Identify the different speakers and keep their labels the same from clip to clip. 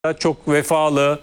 Speaker 1: çok vefalı,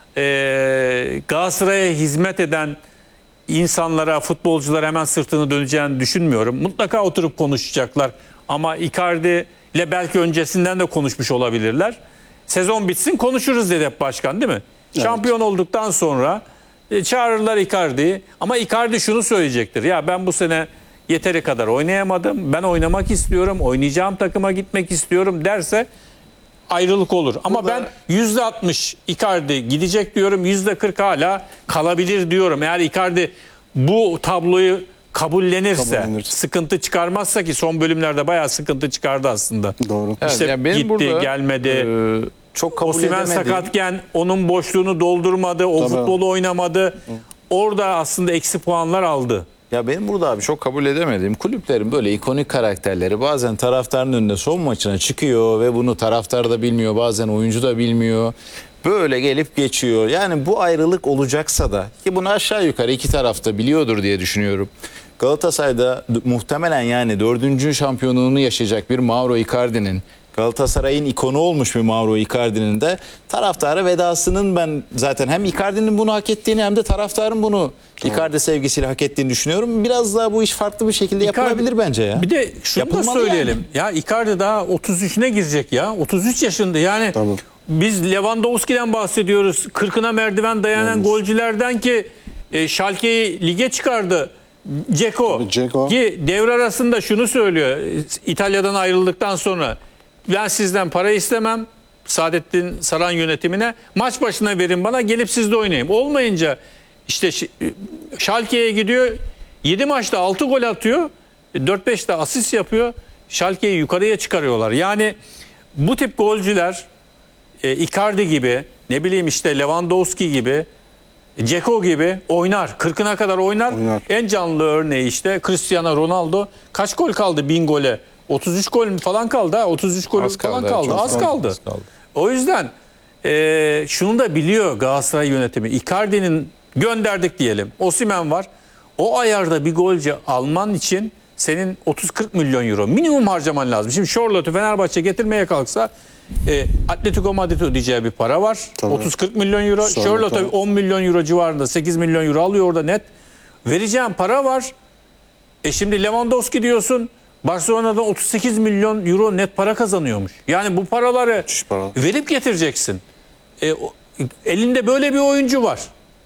Speaker 1: Galatasaray'a hizmet eden insanlara, futbolculara hemen sırtını döneceğini düşünmüyorum. Mutlaka oturup konuşacaklar. Ama Icardi ile belki öncesinden de konuşmuş olabilirler. Sezon bitsin konuşuruz dedi hep başkan, değil mi? Evet. Şampiyon olduktan sonra çağırırlar Icardi'yi. Ama Icardi şunu söyleyecektir. Ya ben bu sene yeteri kadar oynayamadım. Ben oynamak istiyorum. Oynayacağım takıma gitmek istiyorum derse ayrılık olur. Ama burada ben %60 Icardi gidecek diyorum. %40 hala kalabilir diyorum. Eğer Icardi bu tabloyu kabullenirse, sıkıntı çıkarmazsa, ki son bölümlerde bayağı sıkıntı çıkardı aslında.
Speaker 2: Doğru.
Speaker 1: İşte evet, yani gitti, burada, gelmedi.
Speaker 2: Çok kabul
Speaker 1: Osimhen sakatken onun boşluğunu doldurmadı. O futbolu oynamadı. Orada aslında eksi puanlar aldı.
Speaker 3: Ya benim burada abi çok kabul edemediğim, kulüplerin böyle ikonik karakterleri bazen taraftarın önünde son maçına çıkıyor ve bunu taraftar da bilmiyor, bazen oyuncu da bilmiyor. Böyle gelip geçiyor. Yani bu ayrılık olacaksa da, ki bunu aşağı yukarı iki tarafta biliyordur diye düşünüyorum. Galatasaray'da muhtemelen yani 4. şampiyonluğunu yaşayacak bir Mauro Icardi'nin, Galatasaray'ın ikonu olmuş bir Mauro Icardi'nin de taraftara vedasının ben zaten hem Icardi'nin bunu hak ettiğini hem de taraftarın bunu Icardi sevgisiyle hak ettiğini düşünüyorum. Biraz daha bu iş farklı bir şekilde yapılabilir bence ya.
Speaker 1: Bir de şunu da söyleyelim. Yani. Ya Icardi daha 33'üne girecek ya. 33 yaşında yani. Tamam. Biz Lewandowski'den bahsediyoruz. 40'ına merdiven dayanan golcülerden ki Schalke'yi lige çıkardı. Dzeko. Ki devre arasında şunu söylüyor. İtalya'dan ayrıldıktan sonra ben sizden para istemem. Saadettin Saran yönetimine maç başına verin bana, gelip sizde oynayayım. Olmayınca işte Schalke'ye gidiyor. 7 maçta 6 gol atıyor. 4-5 de asist yapıyor. Schalke'yi yukarıya çıkarıyorlar. Yani bu tip golcüler Icardi gibi, ne bileyim işte Lewandowski gibi, Dzeko gibi oynar. 40'ına kadar oynar. En canlı örneği işte Cristiano Ronaldo. Kaç gol kaldı 1000 gole? 33 gol falan kaldı. 33 gol falan kaldı. Az kaldı. O yüzden şunu da biliyor Galatasaray yönetimi. Icardi'nin gönderdik diyelim. Osimhen var. O ayarda bir golcü alman için senin 30-40 milyon euro minimum harcaman lazım. Şimdi Charlotte'u Fenerbahçe getirmeye kalksa Atletico Madrid ödeyeceği bir para var. 30-40 milyon euro. Charlotte 10 milyon euro civarında, 8 milyon euro alıyor orada net. Vereceğim para var. Şimdi Lewandowski diyorsun, Barcelona'dan 38 milyon euro net para kazanıyormuş. Yani bu paraları verip getireceksin. Elinde böyle bir oyuncu var.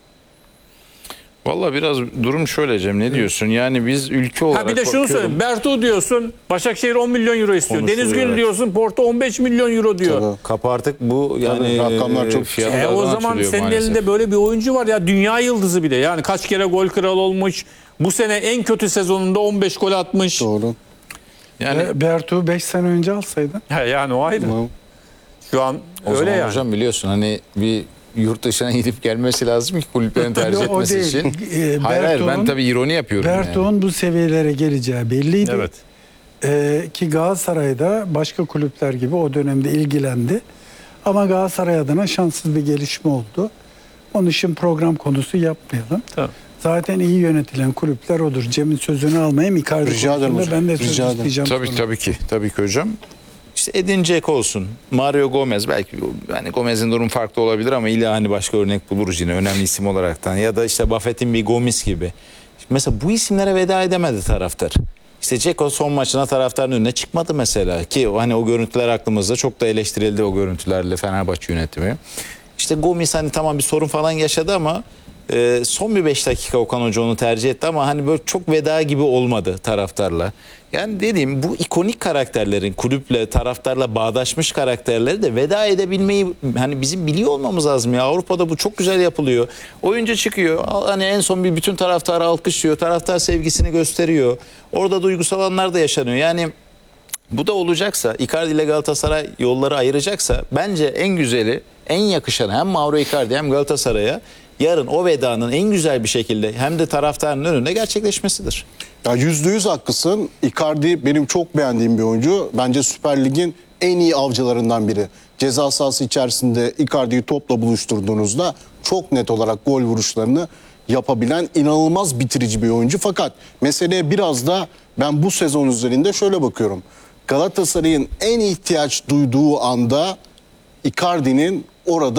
Speaker 3: Vallahi biraz durum şöyle Cem, ne diyorsun? Yani biz ülke olarak...
Speaker 1: bir de şunu söyleyeyim. Bertu diyorsun, Başakşehir 10 milyon euro istiyor. Deniz Gül diyorsun, Porto 15 milyon euro diyor.
Speaker 3: Kapı artık bu yani
Speaker 2: rakamlar çok
Speaker 1: o zaman senin maalesef elinde böyle bir oyuncu var ya, dünya yıldızı bir de. Yani kaç kere gol kralı olmuş. Bu sene en kötü sezonunda 15 gol atmış.
Speaker 2: Doğru.
Speaker 4: Yani Bertu 5 sene önce alsaydın.
Speaker 1: Yani o ayrı. Şu an
Speaker 3: o
Speaker 1: öyle yani.
Speaker 3: Hocam biliyorsun hani bir yurt dışına gidip gelmesi lazım ki kulüplerin tercih etmesi için. Hayır ben tabii ironi yapıyorum.
Speaker 4: Bertu'nun bu seviyelere geleceği belliydi.
Speaker 1: Evet.
Speaker 4: Ki Galatasaray'da başka kulüpler gibi o dönemde ilgilendi. Ama Galatasaray adına şanssız bir gelişme oldu. Onun için program konusu yapmayalım.
Speaker 1: Tamam.
Speaker 4: Zaten iyi yönetilen kulüpler odur. Cem'in sözünü almayayım. Icardi konusunda ben de söz isteyeceğim.
Speaker 3: Tabii ki hocam. İşte Edin Dzeko olsun, Mario Gomez, belki yani Gomez'in durum farklı olabilir ama illa hani başka örnek buluruz yine önemli isim olaraktan, ya da işte Buffett'in bir Gomis gibi. Mesela bu isimlere veda edemedi taraftar. İşte Dzeko son maçına taraftarın önüne çıkmadı mesela, ki hani o görüntüler aklımızda, çok da eleştirildi o görüntülerle Fenerbahçe yönetimi. İşte Gomis hani tamam bir sorun falan yaşadı ama son bir 5 dakika Okan Hoca onu tercih etti ama hani böyle çok veda gibi olmadı taraftarla. Yani dediğim bu ikonik karakterlerin, kulüple, taraftarla bağdaşmış karakterleri de veda edebilmeyi hani bizim biliyor olmamız lazım ya. Avrupa'da bu çok güzel yapılıyor. Oyuncu çıkıyor, hani en son bir bütün taraftarı alkışlıyor, taraftar sevgisini gösteriyor. Orada duygusal anlar da yaşanıyor. Yani bu da olacaksa, Icardi ile Galatasaray yolları ayıracaksa bence en güzeli, en yakışanı hem Mauro Icardi hem Galatasaray'a yarın o vedanın en güzel bir şekilde hem de taraftarın önünde gerçekleşmesidir.
Speaker 2: Ya %100 haklısın. Icardi benim çok beğendiğim bir oyuncu. Bence Süper Lig'in en iyi avcılarından biri. Ceza sahası içerisinde Icardi'yi topla buluşturduğunuzda çok net olarak gol vuruşlarını yapabilen inanılmaz bitirici bir oyuncu. Fakat meseleye biraz da ben bu sezon üzerinde şöyle bakıyorum. Galatasaray'ın en ihtiyaç duyduğu anda Icardi'nin orada